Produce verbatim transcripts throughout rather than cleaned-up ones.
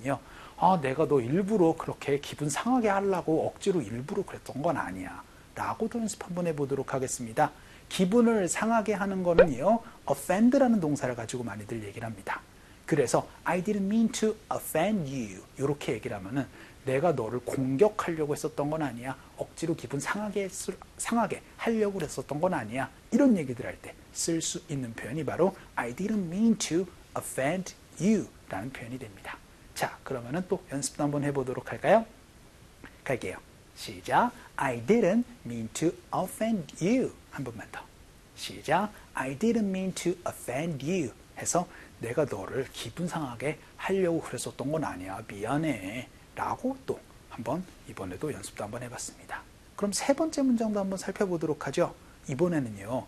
때는요. 아, 내가 너 일부러 그렇게 기분 상하게 하려고 억지로 일부러 그랬던 건 아니야. 라고도 연습 한번 해보도록 하겠습니다. 기분을 상하게 하는 거는요. offend라는 동사를 가지고 많이들 얘기를 합니다. 그래서 I didn't mean to offend you. 이렇게 얘기를 하면은 내가 너를 공격하려고 했었던 건 아니야. 억지로 기분 상하게, 상하게 하려고 했었던 건 아니야. 이런 얘기들 할 때 쓸 수 있는 표현이 바로 I didn't mean to offend you 라는 표현이 됩니다. 자, 그러면은 또 연습도 한번 해보도록 할까요? 갈게요. 시작. I didn't mean to offend you. 한 번만 더. 시작. I didn't mean to offend you. 해서 내가 너를 기분 상하게 하려고 그랬었던 건 아니야. 미안해. 라고 또 한번 이번에도 연습도 한번 해봤습니다. 그럼 세 번째 문장도 한번 살펴보도록 하죠. 이번에는요.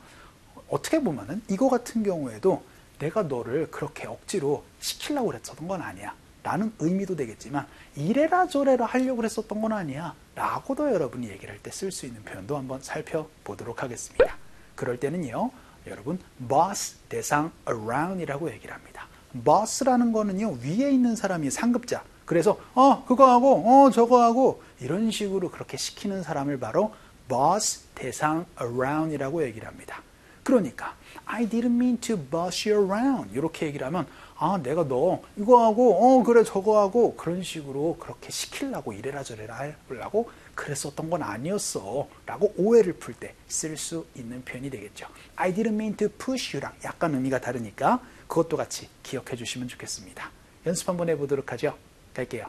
어떻게 보면은 이거 같은 경우에도 내가 너를 그렇게 억지로 시키려고 그랬었던 건 아니야. 라는 의미도 되겠지만 이래라 저래라 하려고 했었던 건 아니야. 라고도 여러분이 얘기를 할 때 쓸 수 있는 표현도 한번 살펴보도록 하겠습니다. 그럴 때는요. 여러분 boss 대상 around이라고 얘기를 합니다. boss라는 거는요. 위에 있는 사람이 상급자. 그래서 어 그거 하고 어 저거 하고 이런 식으로 그렇게 시키는 사람을 바로 boss 대상 around이라고 얘기를 합니다. 그러니까 I didn't mean to boss you around 이렇게 얘기를 하면 아 내가 너 이거 하고 어 그래 저거 하고 그런 식으로 그렇게 시키려고 이래라 저래라 하려고 그랬었던 건 아니었어 라고 오해를 풀 때 쓸 수 있는 표현이 되겠죠. I didn't mean to push you랑 약간 의미가 다르니까 그것도 같이 기억해 주시면 좋겠습니다. 연습 한번 해보도록 하죠. 갈게요.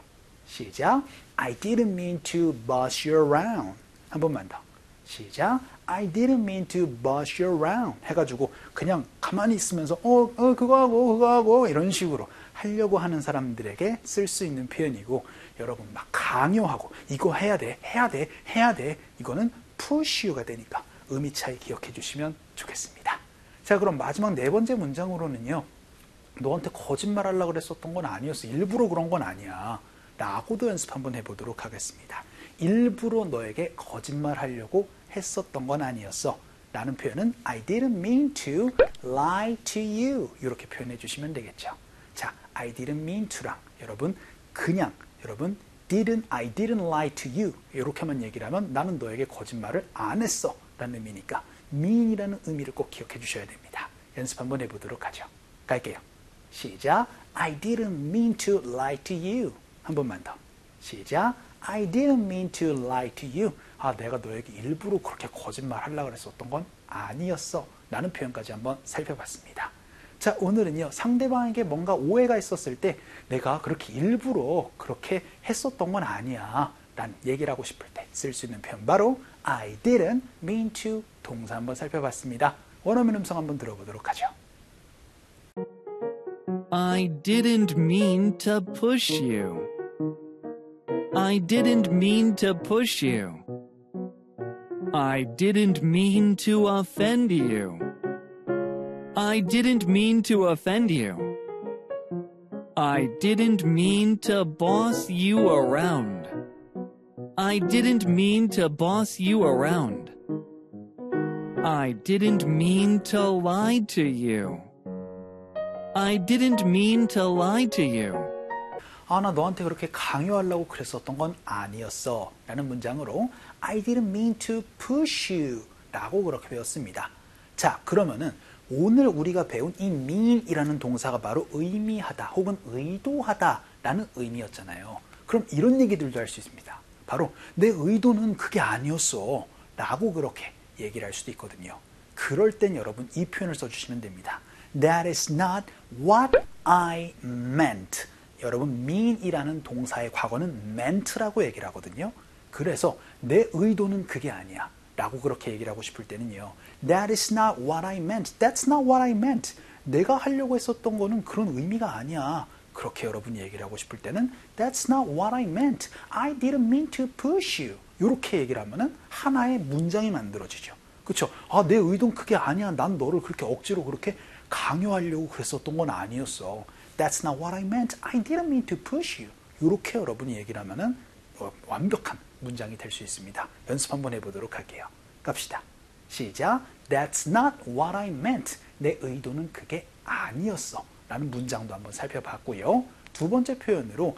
시작. I didn't mean to boss you around. 한 번만 더. 시작. I didn't mean to boss you around. 해가지고 그냥 가만히 있으면서 어, 어 그거 하고 그거 하고 이런 식으로 하려고 하는 사람들에게 쓸 수 있는 표현이고 여러분 막 강요하고 이거 해야 돼 해야 돼 해야 돼 이거는 push you가 되니까 의미 차이 기억해 주시면 좋겠습니다. 자 그럼 마지막 네 번째 문장으로는요. 너한테 거짓말 하려고 그랬었던 건 아니었어. 일부러 그런 건 아니야. 라고도 연습 한번 해보도록 하겠습니다. 일부러 너에게 거짓말 하려고 했었던 건 아니었어. 라는 표현은 I didn't mean to lie to you. 이렇게 표현해 주시면 되겠죠. 자, I didn't mean to랑 여러분 그냥 여러분 didn't I didn't lie to you. 이렇게만 얘기를 하면 나는 너에게 거짓말을 안 했어. 라는 의미니까 mean이라는 의미를 꼭 기억해 주셔야 됩니다. 연습 한번 해보도록 하죠. 갈게요. 시작. I didn't mean to lie to you. 한 번만 더. 시작. I didn't mean to lie to you. 아, 내가 너에게 일부러 그렇게 거짓말 하려고 했었던 건 아니었어. 라는 표현까지 한번 살펴봤습니다. 자, 오늘은요. 상대방에게 뭔가 오해가 있었을 때 내가 그렇게 일부러 그렇게 했었던 건 아니야. 라는 얘기를 하고 싶을 때 쓸 수 있는 표현 바로 I didn't mean to 동사 한번 살펴봤습니다. 원어민 음성 한번 들어보도록 하죠. I didn't mean to push you. I didn't mean to push you. I didn't mean to offend you. I didn't mean to offend you. I didn't mean to boss you around. I didn't mean to boss you around. I didn't mean to lie to you. I didn't mean to lie to you. 아, 나 너한테 그렇게 강요하려고 그랬었던 건 아니었어. 라는 문장으로 I didn't mean to push you 라고 그렇게 배웠습니다. 자, 그러면은 오늘 우리가 배운 이 mean 이라는 동사가 바로 의미하다 혹은 의도하다 라는 의미였잖아요. 그럼 이런 얘기들도 할 수 있습니다. 바로 내 의도는 그게 아니었어 라고 그렇게 얘기를 할 수도 있거든요. 그럴 땐 여러분 이 표현을 써주시면 됩니다. That is not what I meant. 여러분 mean이라는 동사의 과거는 meant라고 얘기를 하거든요. 그래서 내 의도는 그게 아니야 라고 그렇게 얘기를 하고 싶을 때는요. That is not what I meant. That's not what I meant. 내가 하려고 했었던 거는 그런 의미가 아니야. 그렇게 여러분이 얘기를 하고 싶을 때는 That's not what I meant. I didn't mean to push you. 이렇게 얘기를 하면은 하나의 문장이 만들어지죠. 그렇죠? 아, 내 의도는 그게 아니야. 난 너를 그렇게 억지로 그렇게 강요하려고 그랬었던 건 아니었어. That's not what I meant. I didn't mean to push you. 이렇게 여러분이 얘기를 하면은 완벽한 문장이 될 수 있습니다. 연습 한번 해보도록 할게요. 갑시다. 시작. That's not what I meant. 내 의도는 그게 아니었어. 라는 문장도 한번 살펴봤고요. 두 번째 표현으로